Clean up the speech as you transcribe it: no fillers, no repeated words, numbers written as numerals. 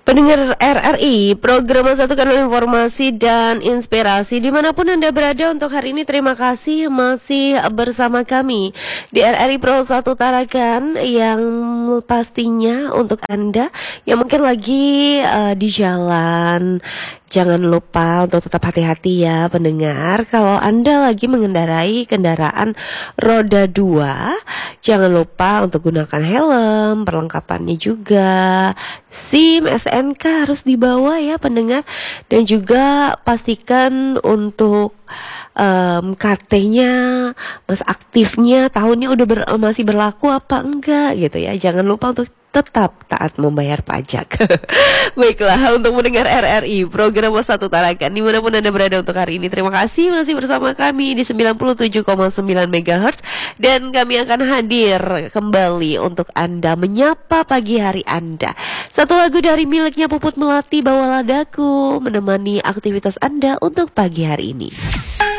Pendengar RRI, program satu kanal informasi dan inspirasi dimanapun Anda berada untuk hari ini, terima kasih masih bersama kami di RRI Pro 1 Tarakan, yang pastinya untuk Anda yang mungkin lagi di jalan. Jangan lupa untuk tetap hati-hati ya pendengar. Kalau Anda lagi mengendarai kendaraan roda 2, jangan lupa untuk gunakan helm, perlengkapannya juga, SIM, SNK harus dibawa ya pendengar. Dan juga pastikan untuk KT-nya, masa aktifnya tahunnya masih berlaku apa enggak gitu ya. Jangan lupa untuk tetap taat membayar pajak. Baiklah, untuk mendengar RRI program Satu Tarakan dimanapun Anda berada untuk hari ini, terima kasih masih bersama kami di 97,9 MHz. Dan kami akan hadir kembali untuk Anda, menyapa pagi hari Anda. Satu lagu dari miliknya Puput Melati, Bawalah Daku, menemani aktivitas Anda untuk pagi hari ini.